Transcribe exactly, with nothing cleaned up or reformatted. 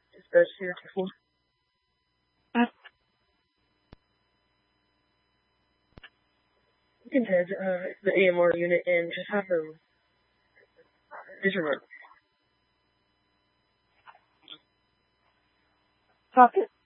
Just those two or four. Uh, You can head uh, to the A M R unit and just have them disregard. Copy.